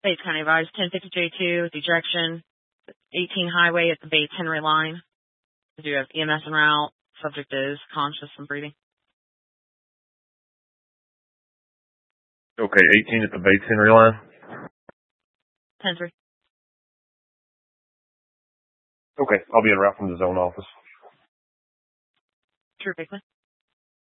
Bates County advised 1050J2, the direction 18 highway at the Bates Henry line. We do have EMS en route. Subject is conscious and breathing. Okay, 18 at the Bates Henry line. 10-3. Okay, I'll be en route from the zone office. True, Bigman.